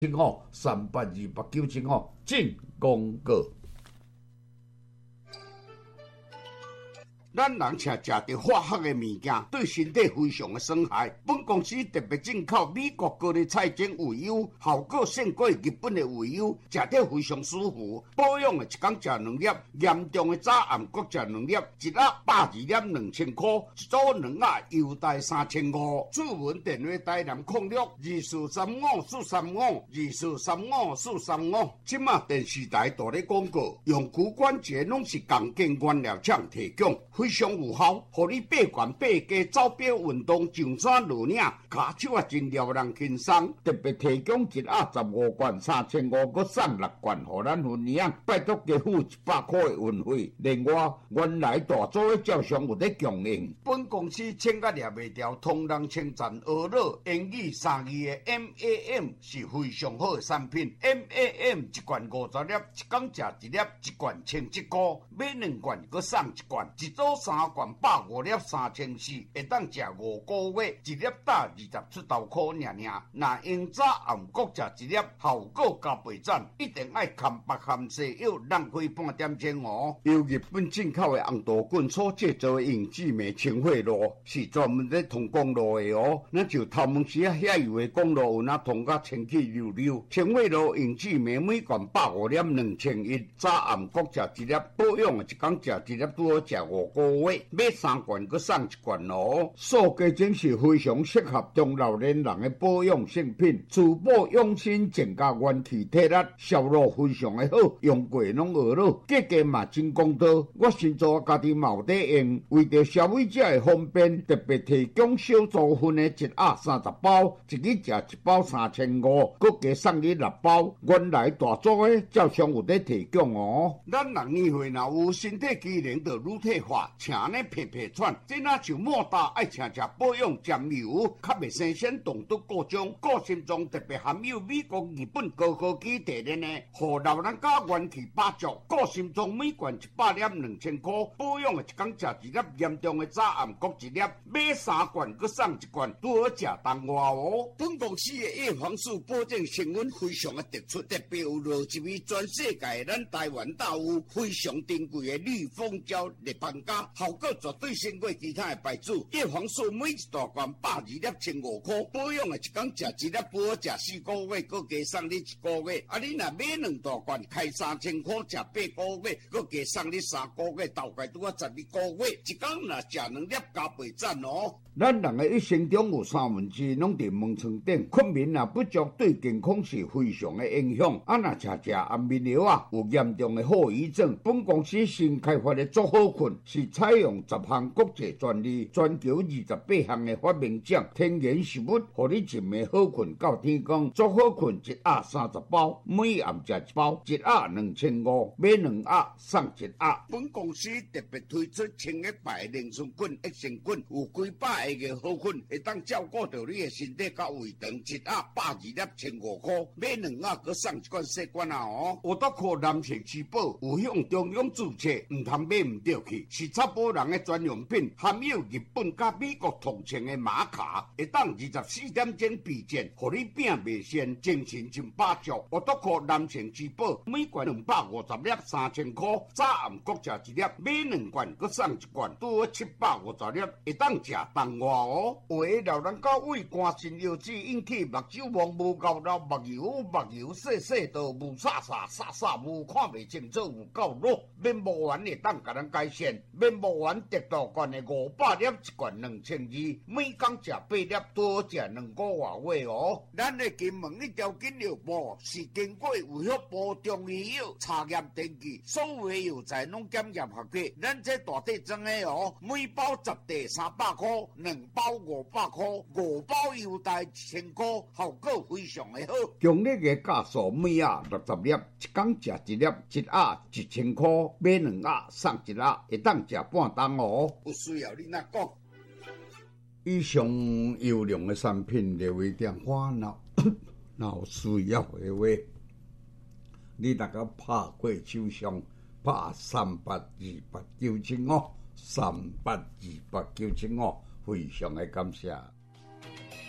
382897进广告。 咱人常食着化学的物件，对身体非常的损害。本公司特别进口美国高丽菜精鱼油，效果胜过日本的鱼油，食着非常舒服。保养的一天食2粒，严重的早暗各食2粒，一盒102粒2000块，一组2盒优待3500。主文电话台南062435443524354435。即马电视台大咧广告，用骨关节拢是共建原料厂提供。非常有效，互你八悬八加走表运动上山落岭，骹手啊真了人轻松。特别提供一盒15罐3500，搁送6罐，互咱分享。拜托加付100块的运费。另外，原来大组的照相有咧供应。本公司请甲掠袂掉，同人称赞俄乐英语3字的 MAM 是非常好的产品。MAM 一罐50粒，一天食1粒，一罐11块，买2罐搁送1罐。一组3罐105粒3400，会当食5个月，一粒打27头块尔。若用早暗各食一粒，效果加倍赞，一定爱含白含西药，浪费半点钟哦。由日本进口的红豆棍所制造的永志美清血露，是专门咧通公路的哦。咱就头毛时啊，遐以为公路有哪通甲清气溜溜。清血露永志美每罐105粒2100，早暗各食一粒，保养的一天食一粒，拄好食5个月，买3罐搁送1罐哦。塑胶精是非常适合中老年人的保养性品，自保养心增加元气体力，效果非常的好，用过拢学了，价格嘛真公道。我先做家己嘛有在用，为着消费者的方便，特别提供小组分的一盒30包，一日食1包3500，搁加送你6包。原来大组的照常有在提供哦。咱人年岁若有身体机能就愈退化，请呢皮皮喘，这哪就莫大爱请食保养沾油，较袂生先动毒过重，个性中特别含有美国、日本高科技提炼的，互老人家元气百足。个性中每罐100粒2000块，保养的一天食1粒，严重的早暗各1粒，买3罐搁送1罐，拄好食当外哦。本公司的叶黄素保证成分非常的突出，特别有落一味全世界咱台湾大有非常珍贵的绿蜂胶立邦加，效果绝对胜过其他的牌子。叶黄素每一大罐102粒1500块，保养的一天食1粒，拄好食4个月，搁加送你1个月。啊，你若买2大罐，开3000块，食8个月，搁加送你3个月，大概拄好12个月。一天若食2粒，加倍赞哦。咱人的一生中有2/3拢伫门床顶，困眠若不足，对健康是非常的影响。啊，若食安眠药啊，有严重的后遗症。本公司新开发的足好困，是采用10项国际专利，全球28项的发明奖，天然食物，互你一暝好困到天光。足好困一盒30包，每暗食1包，一盒2500，买2盒送1盒。本公司特别推出清液牌凝酸菌、益生菌，有几百个好菌，会当照顾到你的身体甲胃肠。一盒102粒1500块，买2盒搁送1罐细罐啊哦。有得靠男性吃饱，有向中央注册，唔通买唔对去。是插保人的专用品，含有日本甲美国同情的玛卡，会当24点钟备件，互你病袂先，精神真百足。有得靠男性吃饱，每罐250粒3000块，早暗各食1粒，买2罐搁送1罐，拄好750粒，会当食当外哦。有的老人家胃寒肾腰子引起目睭蒙无够老，目睭细细道无煞无看袂清楚，有够弱。面膜丸会当甲咱改善，面膜丸得到罐的500粒，一罐2200，每天食8粒，多食2个月哦。咱的金门一条金药部是经过卫福部中医药查验登记，所有药材拢检验合格。咱这大体装的哦，每包10袋300块，2包500块，5包优待1000块，效果非常的好。强烈的价数每盒60粒，一天食1粒，一盒1000块，买2盒送1盒，会当食半冬哦。有需要你哪讲？以上优良的产品列为电话若有需要的话，你大家拍过手上拍382895382895，非常的感谢。